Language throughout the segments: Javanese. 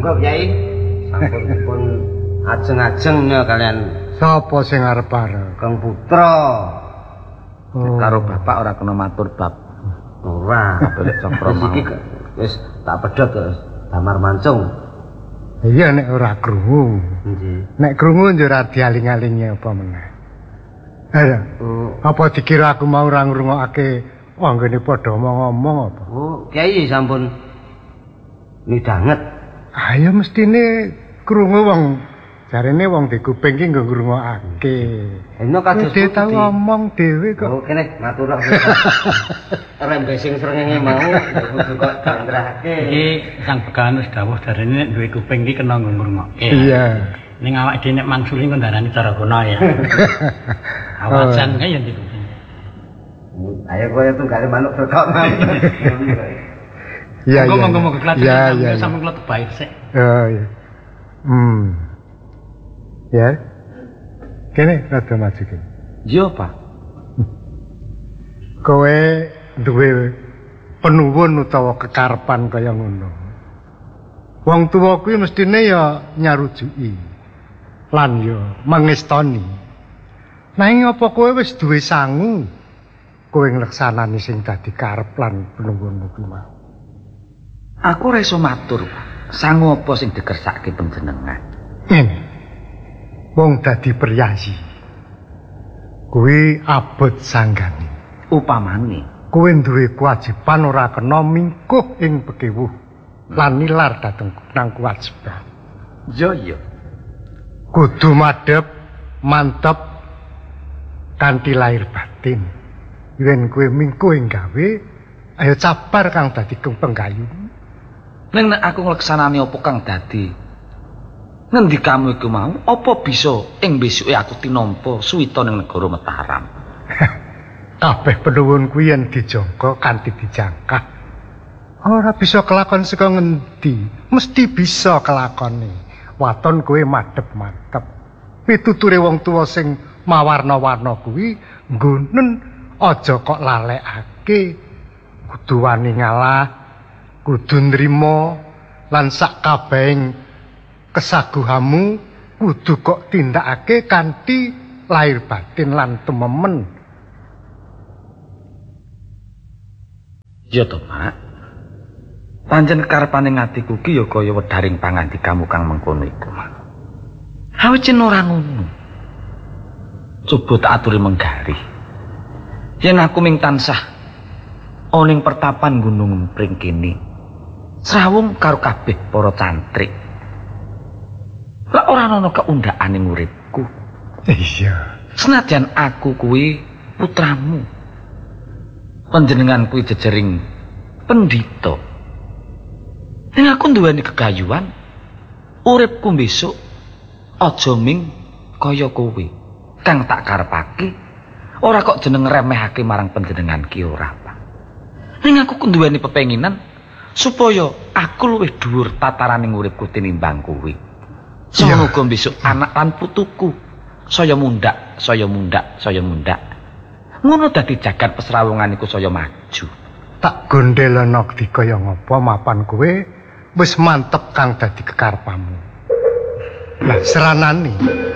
Monggo Kyai. Sampun pun ajeng-ajeng kalian sapa sing arep-arep? Kang Putra. Karo bapak ora kena matur bab. Ora, golek cakra mau. Wis tak pedhot terus damar mancung. Iya nek ora krungu. Nggih. Nek krungu yo ora dialing-alingi apa meneh. Ayo. Apa dikira aku mau ora ngrungokake anggone padha ngomong apa? Oh, Kyai sampun midanget. Ayo mestine krungu wong jarene wong di kuping ki nggo ngrungokake. Eno kados dhewe tau ngomong dhewe kok. Oh, kene matur rembe sing srengenge mau kudu kok dandrakake. Iki sang begawan wis dawuh jarene nek duwe kuping ki kena nggo ngrungokke. Iya. Ning awake dhewe nek mangsuli ngandharani cara guna ya. Awajan kae yen dikuping. Ayo kowe tunggale manuk bekok. Iya, iya. Monggo-monggo kelatih. Iya. Sampe kula tebahi sik. Oh, iya. Ya. Kene rada maju kene. Iya, Pak. Kowe duwe penuwun utawa kekarepan kaya ngono. Wong tuwa kuwi mestine ya nyarujuki lan ya mangestoni. Nanging apa kowe wis duwe sangu kowe ngleksanani sing dadi karep lan penuwunmu kuwi mau? Aku ora iso matur, Pak. Sangu apa sing dikersake panjenengan? Ngene. Wong dadi priyayi kuwi abot sanggane. Upamane kowe duwe kewajiban ora kena mingkuh ing bekewuh lan nilar dhateng nang kewajiban. Iya. Kudu madhep mantep kanthi lahir batin. Yen kowe mingkuh ing gawe, ayo cabar kang dadi penggayu. Ning nek aku ngleksanani apa kang dadi ngendikamu iku mau, apa bisa ing besuke aku tinampa suwita ning negara Mataram? Kabeh penuwun kuwi yen dijangka kanthi dijangkah. Ora bisa kelakon saka ngendi, mesti bisa kelakone. Waton kowe madhep-madhep. Pituture wong tuwa sing mawarna-warna kuwi nggonen aja kok lalekake. Kudu wani ngalah, kudu nrimo lan sak kabehing kesaguhamu kudu kok tindakake kanthi lahir batin lan tememen. Ya to, Pak. Pancen karepane atiku ki ya kaya wedharing pangandikamu kang mengkono iku, Mak. Awicen ora ngono. Coba tak aturi menggari. Yen aku ming tansah ana ing pertapan Gunung Empring kene, srawung karo kabeh para cantrik. Lah ora ana keundhakane uripku. Iya. Senajan aku kuwi putramu. Panjenengan kuwi jejering pendhita. Ning aku nduweni kegayuhan uripku besok aja ming kaya kowe kang tak karepake ora kok jeneng remehake marang panjenengan ki ora Pak. Ning aku nduweni pepenginan supaya aku luwih dhuwur tataraning uripku tinimbang kowe. Semoga besok anak lan putuku saya mundak. Ngono dadi jagat pesrawungan iku saya maju. Tak gondelana dikaya ngapa mapan kowe wis mantep kang dadi kekarepamu. Lah seranane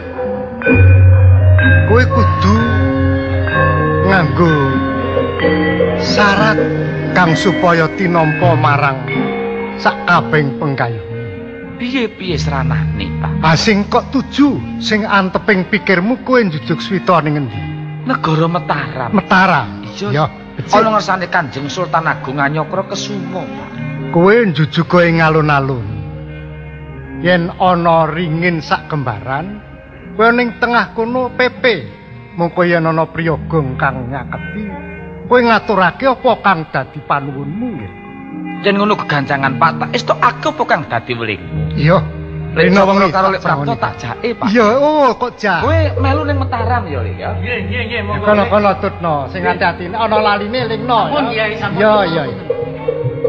kowe kudu nganggo syarat kang supaya tinampa marang sakabehing penggayumu. Piye seranane, Pak? Sing kok tuju sing anteping pikirmu kowe njujuk swita ning endi? Negara Mataram. Mataram. Iya. Ana ngersane Kanjeng Sultan Agung Anyokro Kesumo, Pak. Kowe njujuk ing alun-alun. Yen ana ringin sak kembaran, kowe ning tengah kono pepe. Mengko yen ana priyaga kang nyaketi, kowe ngaturake apa kang dadi panuwunmu nggih. Yen ngono gegancangan Pak, tak estokake apa kang dadi welingmu. Iya. Rena wengi karo Lek Prapto tak jake, Pak. Iya, kok jak. Kowe melu ning Mataram ya, Lek ya. Nggih, monggo. Kono tutno, sing ati-ati ana laline lingno. Ampun, Kiai, sampun. Iya.